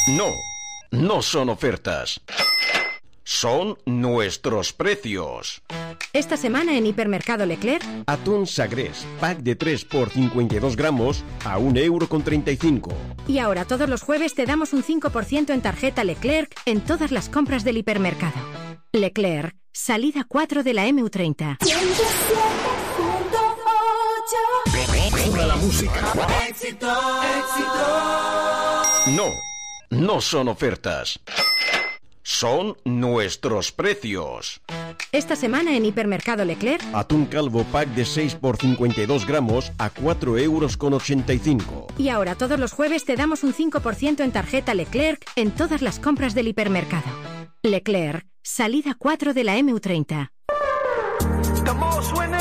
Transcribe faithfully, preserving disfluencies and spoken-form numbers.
No, no son ofertas. Son nuestros precios. Esta semana en Hipermercado Leclerc, atún Sagrés, pack de tres por cincuenta y dos gramos a un euro con treinta y cinco. Y ahora todos los jueves te damos un cinco por ciento en tarjeta Leclerc en todas las compras del hipermercado. Leclerc, salida cuatro de la eme u treinta. Venga la música. Éxito, éxito. No, no son ofertas. Son nuestros precios. Esta semana en Hipermercado Leclerc, atún calvo pack de seis por cincuenta y dos gramos a cuatro euros con ochenta y cinco. Y ahora todos los jueves te damos un cinco por ciento en tarjeta Leclerc en todas las compras del hipermercado. Leclerc, salida cuatro de la eme u treinta. ¿Cómo suena?